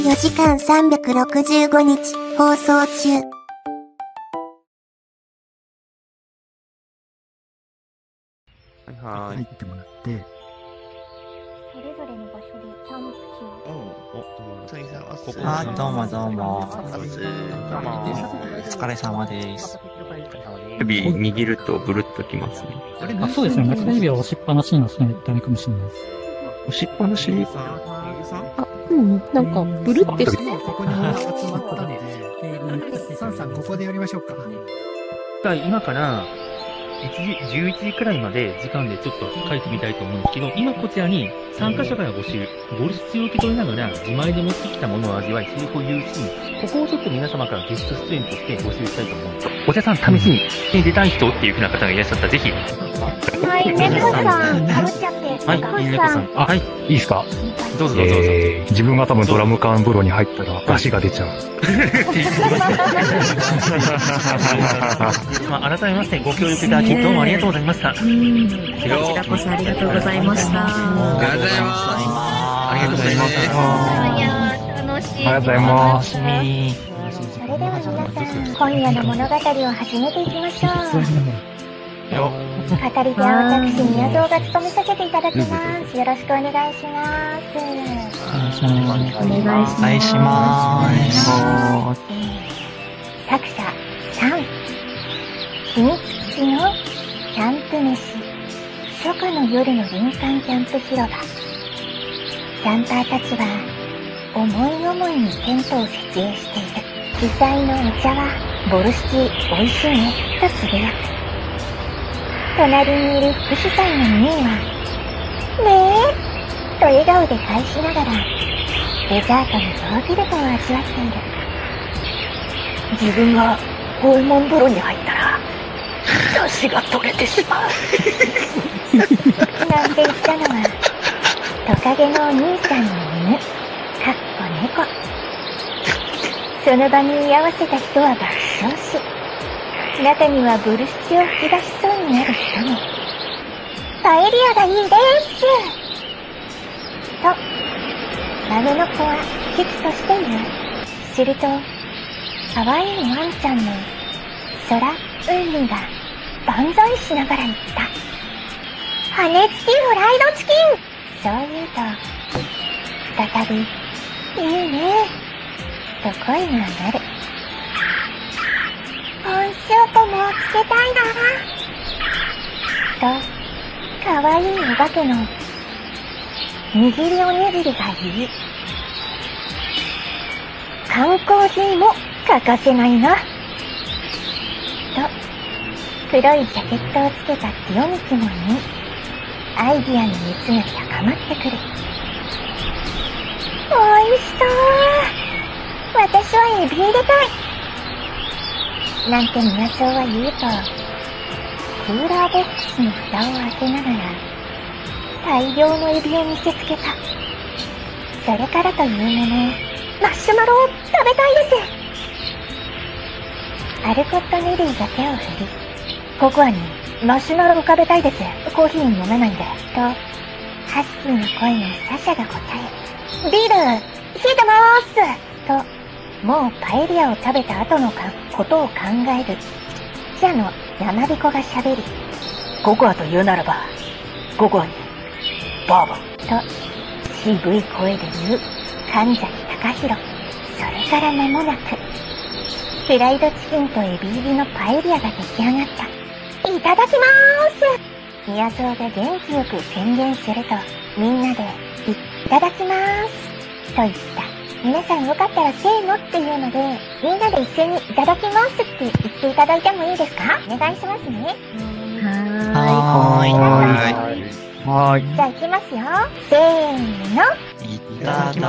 4時間365日放送中。 入ってもらって、 それぞれの場所でキャンプ中。どうもどうも。お疲れ様です。 指握るとブルッときますね。 あ、そうですね。中指は押しっぱなしにはしないとダメかもしれないです。 押しっぱなしにあ、なんか、ブルってして。 ここに集まったので、サンさんここでやりましょうか。 今から、11時くらいまで時間でちょっと書いてみたいと思うんですけど、今こちらに参加者から募集、ボルシチを受け取りながら自前で持ってきたものを味わい、セリフを言うシーン、ここをちょっと皆様からゲスト出演として募集したいと思うんです。お茶さん試しに出たい人っていう風な方がいらっしゃったらぜひ。 はい、猫さん、かぶっちゃって。 はい、猫さん。はい、いいですか？ どうぞどうぞ。 自分が多分ドラム缶風呂に入ったら出汁が出ちゃう。 改めましてご協力いただきどうもありがとうございました。こちらこそありがとうございました。 ありがとうございます。ありがとうございます。 いやー、楽しい。 ありがとうございます。 それでは皆さん、今夜の物語を始めていきましょう。語り手は私、宮蔵が務めさせていただきます。よろしくお願いします。 お願いします。 作者3、秘密基地のキャンプ飯、初夏の夜の林間キャンプ広場。キャンパーたちは思い思いにテントを設営している。主催のお茶はボルシチおいしいねとつぶやく。隣にいる副主催のミーはねえと笑顔で返しながらデザートのヨーグルトを味わっている。 自分が訪問風呂に入ったら出汁が取れてしまうなんて言ったのはトカゲのお兄さんの犬かっこ猫。その場に居合わせた人は爆笑し、中にはボルシチを吹き出しそうになる人も。パエリアがいいですと孫の子は喜々としている。すると可愛いワンちゃんの空海が万歳しながら言った。羽付きフライドチキン。そう言うと再びいいねと声が上がる。温州粉もつけたいなと可愛いお化けの握りおにぎりが言い、缶コーヒーも欠かせないなと黒いジャケットをつけた清幹も言い、アイディアの熱が高まってくる。おいしそう。私はエビ入れたいなんて宮蔵は言うと、クーラーボックスの蓋を開けながら大量のエビを見せつけた。それからというもの、マッシュマロを食べたいです。アルコット・ネリーが手を振り、ココアにマッシュマロを食べたいです。コーヒー飲めないんでとハスキーの声のサシャが答え、ビール冷えてまーすともうパエリアを食べた後のことを考える記者の山彦が喋り、 ココアと言うならばココアにバーボンと渋い声で言う神崎隆弘。それから間もなくフライドチキンとエビ入りのパエリアが出来上がった。いただきまーす。宮蔵が元気よく宣言すると、みんなでいただきまーすと言った。皆さんよかったらせーのっていうので、みんなで一緒にいただきますって言っていただいてもいいですか？お願いしますね。 ははい。 じゃあ行きますよ。せーの。 いただきます。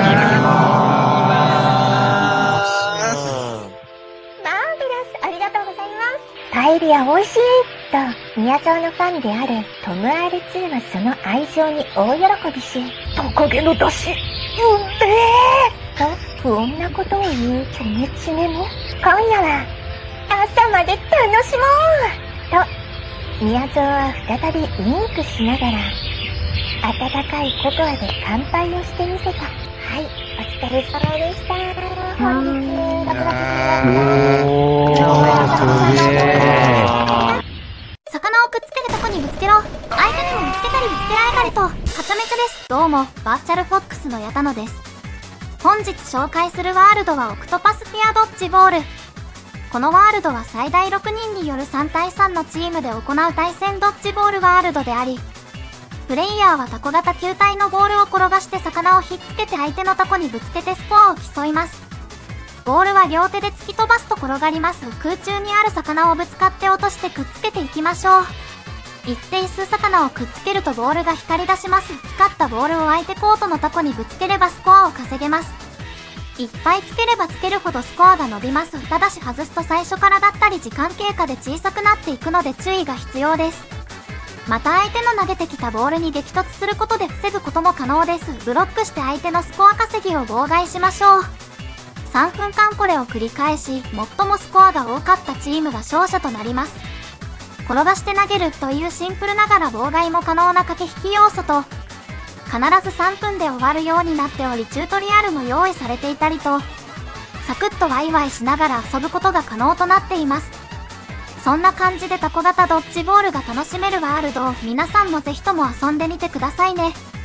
マーベラス、ありがとうございます。パエリア美味しいと、宮蔵のファンであるトム R2 はその愛情に大喜びし、 トカゲの出汁と不穏なことを言うチョメチメも、今夜は朝まで楽しもうと宮蔵は再びウインクしながら温かいココアで乾杯をしてみせた。はい、お疲疲れ様でした。本日、 魚をくっつけるとこにぶつけろ。相手にもぶつけたりぶつけられたりと、はちゃめちゃです。どうも、バーチャルフォックスの矢田野です。本日紹介するワールドはオクトパスフィアドッジボール。このワールドは最大6人による3対3のチームで行う対戦ドッジボールワールドであり、プレイヤーはタコ型球体のボールを転がして魚をひっつけて相手のタコにぶつけてスコアを競います。ボールは両手で突き飛ばすと転がります。空中にある魚をぶつかって落としてくっつけていきましょう。一定数魚をくっつけるとボールが光り出します。光ったボールを相手コートのタコにぶつければスコアを稼げます。いっぱいつければつけるほどスコアが伸びます。ただし外すと最初からだったり時間経過で小さくなっていくので注意が必要です。また相手の投げてきたボールに激突することで防ぐことも可能です。ブロックして相手のスコア稼ぎを妨害しましょう。3分間これを繰り返し、最もスコアが多かったチームが勝者となります。転がして投げるというシンプルながら妨害も可能な駆け引き要素と、必ず3分で終わるようになっており、チュートリアルも用意されていたりと、サクッとワイワイしながら遊ぶことが可能となっています。そんな感じでタコ型ドッジボールが楽しめるワールドを皆さんもぜひとも遊んでみてくださいね。